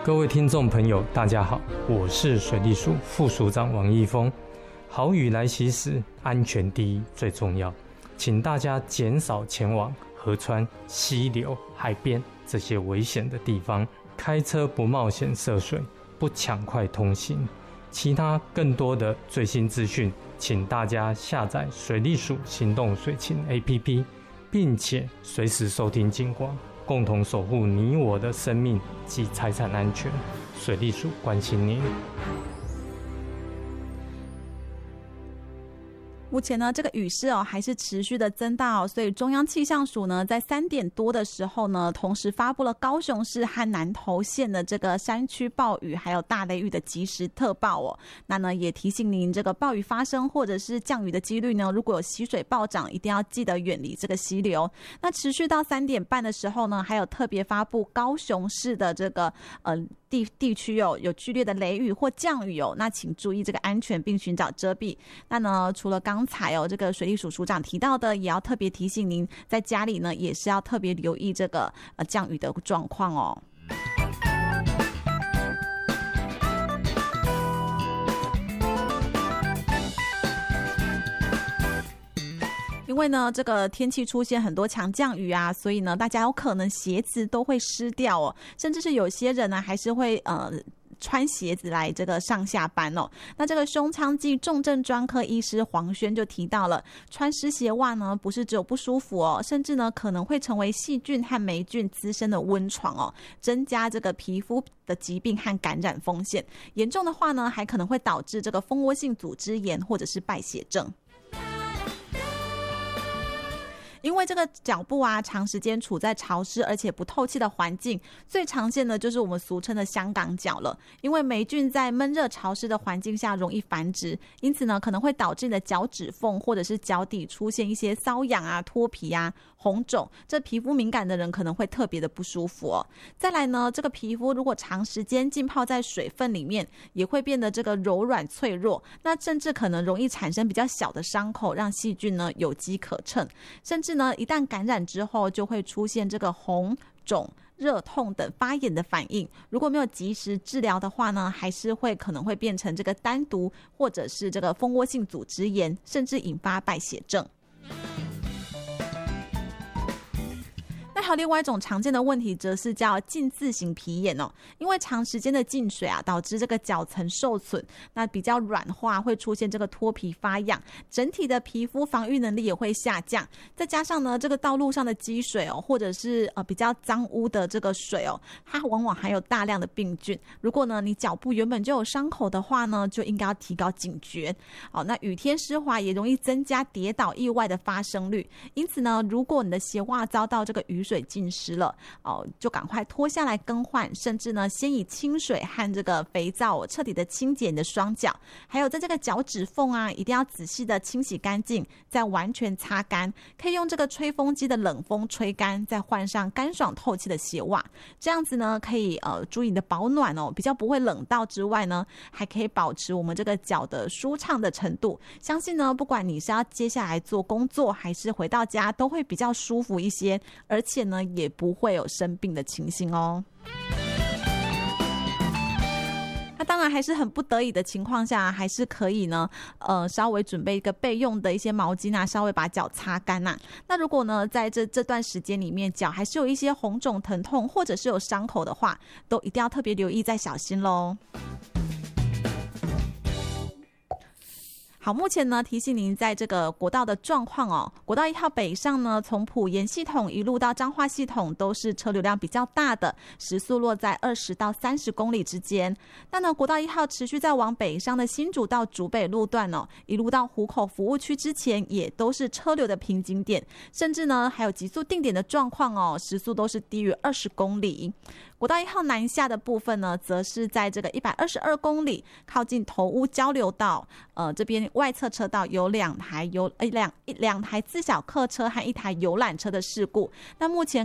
各位听众朋友大家好，我是水利署副署长王义峰。豪雨来袭时，安全第一最重要，请大家减少前往河川、溪流、海边这些危险的地方，开车不冒险涉水，不抢快通行。其他更多的最新资讯，请大家下载水利署行动水情 APP， 并且随时收听警广，共同守护你我的生命及财产安全。水利署关心您。 目前呢，这个雨势还是持续的增大所以中央气象署呢，在3点多的时候呢，同时发布了高雄市和南投县的这个山区暴雨还有大雷雨的即时特报那呢，也提醒您这个暴雨发生或者是降雨的几率呢，如果有溪水暴涨，一定要记得远离这个溪流。那持续到3点半的时候呢，还有特别发布高雄市的这个地区有剧烈的雷雨或降雨那请注意这个安全并寻找遮蔽。那呢，除了刚才这个水利署署长提到的，也要特别提醒您，在家里呢也是要特别留意这个降雨的状况因为呢，这个天气出现很多强降雨所以呢，大家有可能鞋子都会湿掉甚至是有些人呢还是会穿鞋子来这个上下班那这个胸腔暨重症专科医师黄轩就提到了，穿湿鞋袜呢不是只有不舒服甚至呢可能会成为细菌和霉菌滋生的温床增加这个皮肤的疾病和感染风险，严重的话呢还可能会导致这个蜂窝性组织炎或者是败血症。因为这个脚部长时间处在潮湿而且不透气的环境，最常见的就是我们俗称的香港脚了。因为霉菌在闷热潮湿的环境下容易繁殖，因此呢可能会导致你的脚趾缝或者是脚底出现一些瘙痒脱皮红肿，这皮肤敏感的人可能会特别的不舒服再来呢，这个皮肤如果长时间浸泡在水分里面，也会变得这个柔软脆弱，那甚至可能容易产生比较小的伤口，让细菌呢有机可乘，甚至呢一旦感染之后就会出现这个红肿热痛等发炎的反应，如果没有及时治疗的话呢，还是可能会变成这个单毒或者是这个蜂窝性组织炎，甚至引发败血症。还有另外一种常见的问题，则是叫浸渍型皮炎因为长时间的进水导致这个脚层受损，那比较软化，会出现这个脱皮发痒，整体的皮肤防御能力也会下降。再加上呢，这个道路上的积水或者是比较脏污的这个水它往往含有大量的病菌。如果呢你脚部原本就有伤口的话呢，就应该要提高警觉。那雨天湿滑也容易增加跌倒意外的发生率，因此呢，如果你的鞋袜遭到这个雨水浸湿了就赶快脱下来更换，甚至呢先以清水和这个肥皂彻底的清洁你的双脚，还有在这个脚趾缝一定要仔细的清洗干净，再完全擦干，可以用这个吹风机的冷风吹干，再换上干爽透气的鞋袜，这样子呢可以注意你的保暖比较不会冷到之外呢，还可以保持我们这个脚的舒畅的程度。相信呢，不管你是要接下来做工作还是回到家，都会比较舒服一些，而且呢也不会有生病的情形那当然还是很不得已的情况下，还是可以呢稍微准备一个备用的一些毛巾稍微把脚擦干那如果呢在这段时间里面，脚还是有一些红肿疼痛或者是有伤口的话，都一定要特别留意再小心咯。好，目前呢提醒您在这个国道的状况国道1号北上呢，从埔盐系统一路到彰化系统都是车流量比较大的，时速落在20到30公里之间。那呢国道1号持续在往北上的新竹到竹北路段一路到湖口服务区之前，也都是车流的瓶颈点，甚至呢还有急速定点的状况时速都是低于20公里。国道1号南下的部分呢，则是在这个122公里靠近头屋交流道这边外侧车道有两台自小客车和一台游览车的事故。那目前